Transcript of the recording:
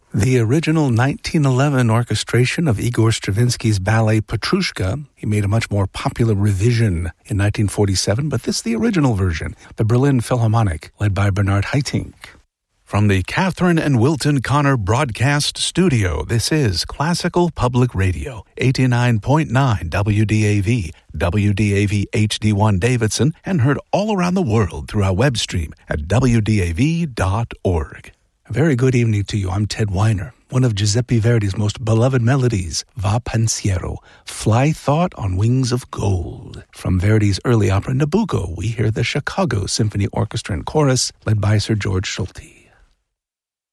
The original 1911 orchestration of Igor Stravinsky's ballet Petrushka. He made a much more popular revision in 1947, but this is the original version, the Berlin Philharmonic, led by Bernard Haitink. From the Catherine and Wilton Connor Broadcast Studio, this is Classical Public Radio, 89.9 WDAV, WDAV HD1 Davidson, and heard all around the world through our web stream at WDAV.org. A very good evening to you. I'm Ted Weiner. One of Giuseppe Verdi's most beloved melodies, Va Pensiero, Fly Thought on Wings of Gold. From Verdi's early opera Nabucco, we hear the Chicago Symphony Orchestra and Chorus, led by Sir George Solti.